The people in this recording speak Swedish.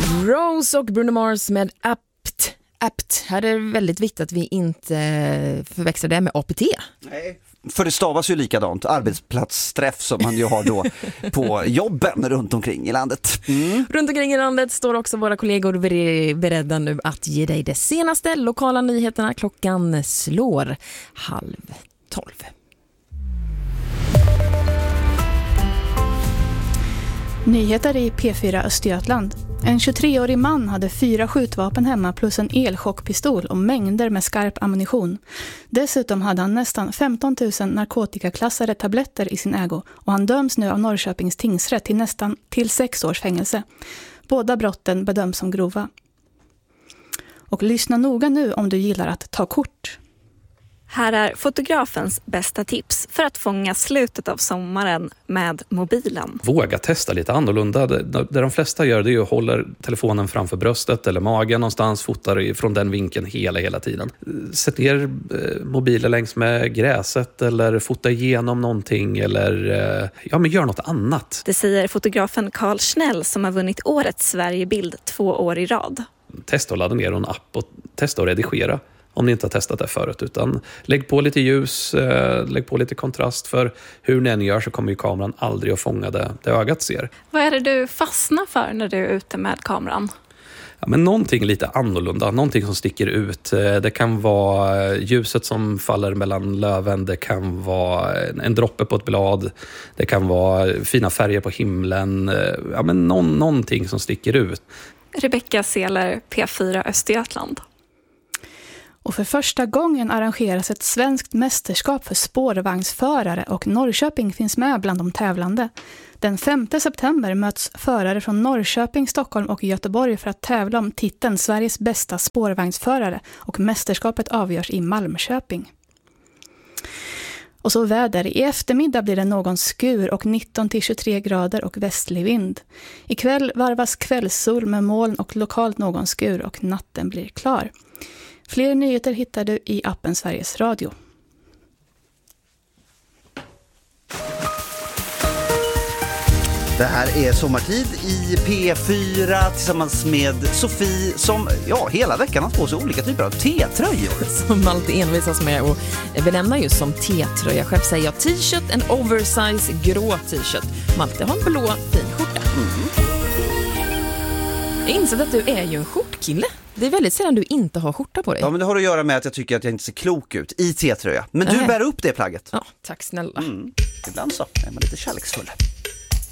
Rose och Bruno Mars med Apt. Här är det väldigt viktigt att vi inte förväxlar det med APT. Nej, för det stavas ju likadant. Arbetsplatsträff som man ju har då på jobben runt omkring i landet. Runt omkring i landet står också våra kollegor beredda nu att ge dig det senaste lokala nyheterna. Klockan slår 11:30. Nyheter i P4 Östergötland. En 23-årig man hade 4 skjutvapen hemma plus en elchockpistol och mängder med skarp ammunition. Dessutom hade han nästan 15 000 narkotikaklassade tabletter i sin ägo och han döms nu av Norrköpings tingsrätt till 6 års fängelse. Båda brotten bedöms som grova. Och lyssna noga nu om du gillar att ta kort. Här är fotografens bästa tips för att fånga slutet av sommaren med mobilen. Våga testa lite annorlunda. Det de flesta gör det är att hålla telefonen framför bröstet eller magen någonstans, fotar från den vinkeln hela tiden. Sätt ner mobilen längs med gräset eller fota igenom någonting eller men gör något annat. Det säger fotografen Carl Schnell som har vunnit årets Sverigebild 2 år i rad. Testa att ladda ner en app och testa att redigera. Om ni inte har testat det förut, utan lägg på lite ljus, lägg på lite kontrast, för hur ni än gör så kommer ju kameran aldrig att fånga det ögat ser. Vad är det du fastnar för när du är ute med kameran? Ja, men någonting lite annorlunda, någonting som sticker ut. Det kan vara ljuset som faller mellan löven, det kan vara en droppe på ett blad, det kan vara fina färger på himlen, men någonting som sticker ut. Rebecka Seler, P4 Östergötland. Och för första gången arrangeras ett svenskt mästerskap för spårvagnsförare och Norrköping finns med bland de tävlande. Den 5 september möts förare från Norrköping, Stockholm och Göteborg för att tävla om titeln Sveriges bästa spårvagnsförare och mästerskapet avgörs i Malmköping. Och så väder. I eftermiddag blir det någon skur och 19-23 grader och västlig vind. Ikväll varvas kvällssol med moln och lokalt någon skur och natten blir klar. Fler nyheter hittar du i appen Sveriges Radio. Det här är Sommartid i P4 tillsammans med Sofie som hela veckan har på sig olika typer av T-tröjor. Som Malte envisas med och benämna just som T-tröja. Själv säger jag t-shirt, en oversize grå t-shirt. Malte har en blå fin skjorta. Jag inser att du är ju en skjortkille. Det är väldigt sällan du inte har skjorta på dig. Ja, men det har att göra med att jag tycker att jag inte ser klok ut i T-tröja. Men du bär upp det plagget. Ja, tack snälla. Ibland så är man lite kärleksfull.